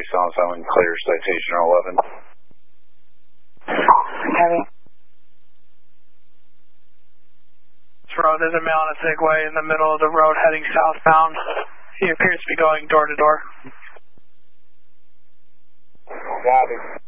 Silent Island, clear citation 11. Heavy. This road is a male on a Segway in the middle of the road heading southbound. He appears to be going door to door. Copy.